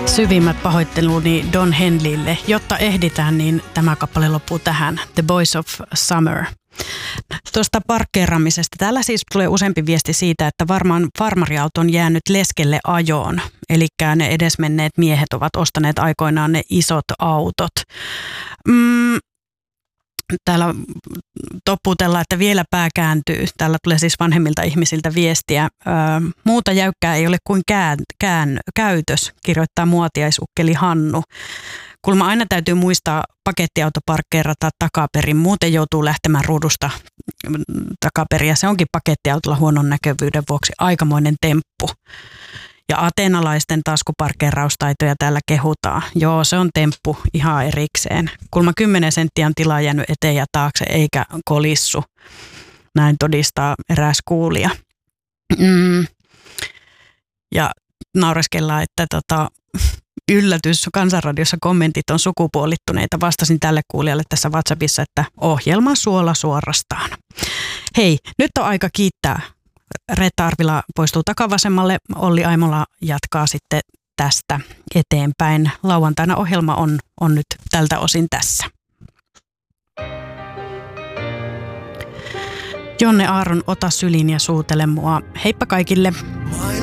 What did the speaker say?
Syvimmät pahoitteluni Don Henleylle. Jotta ehditään, niin tämä kappale loppuu tähän. The Boys of Summer. Tuosta parkkeeraamisesta. Täällä siis tulee useampi viesti siitä, että varmaan farmariauto on jäänyt leskelle ajoon. Eli ne edesmenneet miehet ovat ostaneet aikoinaan ne isot autot. Täällä toppuutellaan, että vielä pää kääntyy. Täällä tulee siis vanhemmilta ihmisiltä viestiä. Muuta jäykkää ei ole kuin käytös, kirjoittaa muotiaisukkeli Hannu. Kulma aina täytyy muistaa pakettiauto parkkeerata takaperin, muuten joutuu lähtemään ruudusta takaperin. Ja se onkin pakettiautolla huonon näkyvyyden vuoksi aikamoinen temppu. Ja ateenalaisten taskuparkkeeraustaitoja täällä kehutaan. Joo, se on temppu ihan erikseen. Kulma 10 senttiä on tilaa jäänyt eteen ja taakse eikä kolissu. Näin todistaa eräs kuulija. Ja naureskellaan, että yllätys, Kansanradiossa kommentit on sukupuolittuneita. Vastasin tälle kuulijalle tässä WhatsAppissa, että ohjelma suola suorastaan. Hei, nyt on aika kiittää. Reetta Arvila poistuu takavasemmalle. Olli Aimola jatkaa sitten tästä eteenpäin. Lauantaina ohjelma on nyt tältä osin tässä. Jonne Aaron, ota syliin ja suutele mua. Heippa kaikille.